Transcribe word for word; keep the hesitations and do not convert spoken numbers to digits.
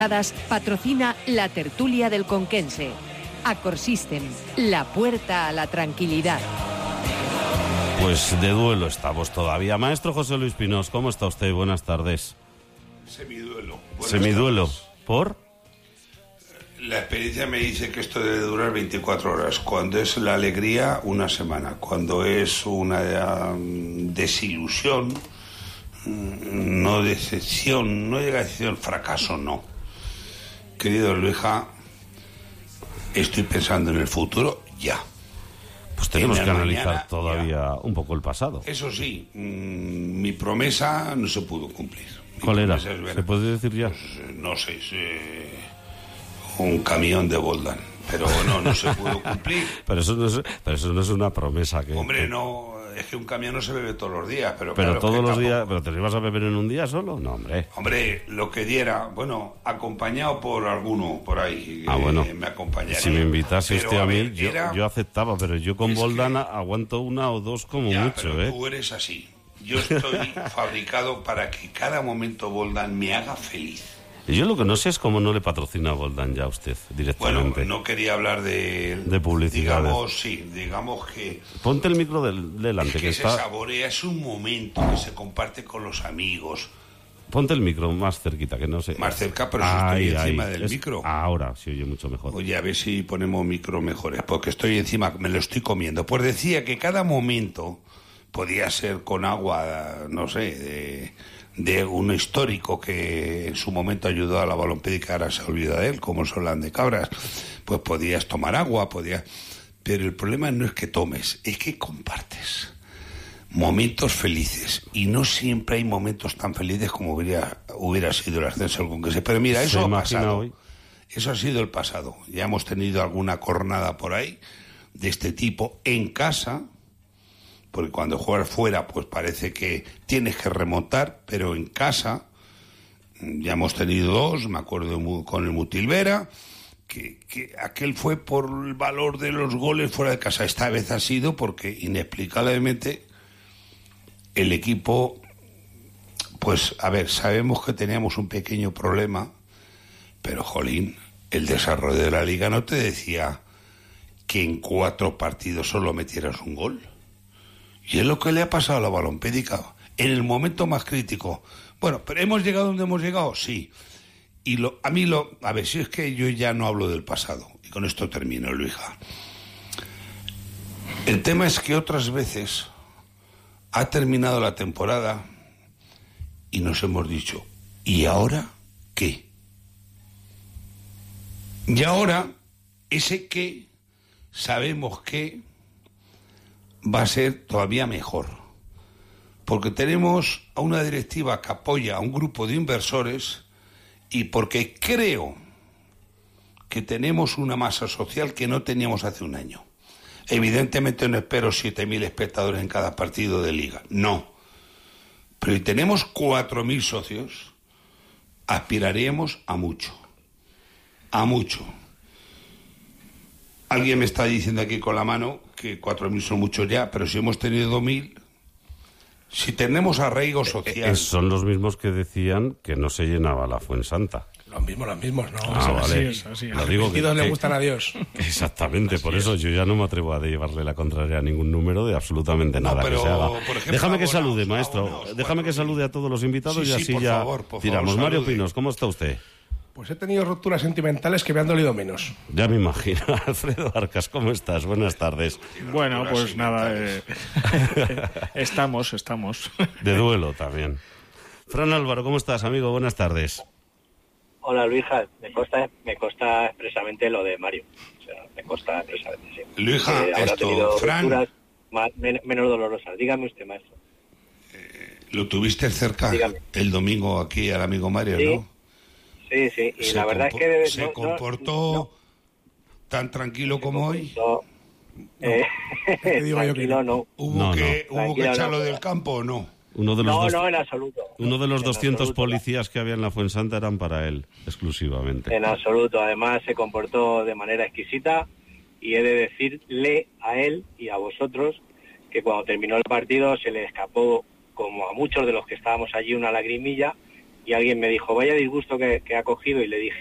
Patrocina la tertulia del Conquense. Accorsystem, la puerta a la tranquilidad. Pues de duelo estamos todavía. Maestro José Luis Pinós, ¿cómo está usted? Buenas tardes. Semiduelo. Buenas Semiduelo. tardes. ¿Por? La experiencia me dice que esto debe durar veinticuatro horas. Cuando es la alegría, una semana. Cuando es una um, desilusión, no decepción, no llega a decir fracaso, no. Querido Luija, estoy pensando en el futuro ya. Pues tenemos que analizar mañana, todavía ya. un poco el pasado. Eso sí, mmm, mi promesa no se pudo cumplir. Mi ¿Cuál era? Es ver, ¿Se puede decir ya? Pues, no sé, eh, un camión de Boldan. Pero no, no se pudo cumplir. pero, eso no es, pero eso no es una promesa. Que, Hombre, que... no, es que un camión no se bebe todos los días. Pero, pero claro todos los tampoco... días, ¿pero te lo ibas a beber en un día solo? No, hombre. Hombre, lo que diera, bueno, acompañado por alguno por ahí. Ah, eh, bueno. Me acompañaría. Si me invitase Pero, usted a a mí, ver, yo, era... yo aceptaba, pero yo con Es Boldana que... aguanto una o dos como ya, mucho, pero ¿eh? tú eres así. Yo estoy fabricado para que cada momento Boldan me haga feliz. Y yo lo que no sé es cómo no le patrocina a Boldan ya a usted directamente. Bueno, no quería hablar de... De publicidad. Digamos, sí, digamos que... Ponte el micro del, delante, que, que se está... saborea, es un momento que se comparte con los amigos. Ponte el micro más cerquita, que no sé... Más cerca, pero si Ahí, estoy encima ahí. del Es... micro. Ahora se oye mucho mejor. Oye, a ver si ponemos micro mejores, porque estoy encima, me lo estoy comiendo. Pues decía que cada momento podía ser con agua, no sé, de... de un histórico que en su momento ayudó a la balompédica, ahora se olvida de él, como Solán de Cabras, pues podías tomar agua, podías... Pero el problema no es que tomes, es que compartes momentos felices, y no siempre hay momentos tan felices como hubiera, hubiera sido el ascenso al Conquense. Pero mira, eso ha pasado, hoy? Eso ha sido el pasado. Ya hemos tenido alguna cornada por ahí de este tipo en casa, porque cuando juegas fuera pues parece que tienes que remontar, pero en casa ya hemos tenido dos, me acuerdo con el Mutilvera, que, que aquel fue por el valor de los goles fuera de casa. Esta vez ha sido porque inexplicablemente el equipo, pues a ver, sabemos que teníamos un pequeño problema, pero jolín, el desarrollo de la liga no te decía que en cuatro partidos solo metieras un gol. Y es lo que le ha pasado a la balompédica en el momento más crítico. Bueno, pero ¿hemos llegado donde hemos llegado? Sí. Y lo, a mí lo... A ver, si es que yo ya no hablo del pasado. Y con esto termino, Luija. El tema es que otras veces ha terminado la temporada y nos hemos dicho, ¿y ahora qué? Y ahora, ese qué, sabemos que va a ser todavía mejor, porque tenemos a una directiva que apoya a un grupo de inversores y porque creo que tenemos una masa social que no teníamos hace un año. Evidentemente no espero siete mil espectadores en cada partido de liga, no, pero si tenemos cuatro mil socios, aspiraríamos a mucho, a mucho. Alguien me está diciendo aquí con la mano que cuatro mil son muchos ya, pero si hemos tenido dos mil, si tenemos arraigo social... Eh, son los mismos que decían que no se llenaba la Fuensanta. Los mismos, los mismos, ¿no? Ah, vale. Así es, así es. Lo digo Los que, le que, gustan a Dios. Exactamente, Así por es. eso yo ya no me atrevo a llevarle la contraria a ningún número de absolutamente No, nada pero, que se haga. por ejemplo, Déjame que abonados, salude, maestro. abonados, Déjame que salude a todos los invitados Sí, y sí, así por ya favor, por tiramos. favor, Mario salude. Pinos, ¿cómo está usted? Pues he tenido rupturas sentimentales que me han dolido menos. Ya me imagino. Alfredo Arcas, ¿cómo estás? Buenas tardes. Bueno, pues nada, eh, estamos, estamos. De duelo también. Fran Álvaro, ¿cómo estás, amigo? Buenas tardes. Hola, Luija. Me consta, me consta expresamente lo de Mario. O sea, me consta expresamente, sí. Luija, Eh, habrá esto, tenido Fran, rupturas más, men- menos dolorosas. Dígame usted, maestro. lo tuviste cerca Dígame. el domingo aquí al amigo Mario, Sí. ¿no? Sí, sí. Y Se la verdad compo- es que... se no- no- comportó no, tan tranquilo como hoy. no, eh, Te digo yo que tranquilo, no. no. ¿Hubo No, que, no. ¿hubo que Tranquilo, echarlo no. del campo o no? Uno de los, No, dos- no, en absoluto. uno de los En doscientos absoluto. policías que había en la Fuensanta eran para él, exclusivamente. En absoluto. Además, se comportó de manera exquisita y he de decirle a él y a vosotros que cuando terminó el partido se le escapó, como a muchos de los que estábamos allí, una lagrimilla y alguien me dijo, vaya disgusto que, que ha cogido, y le dije,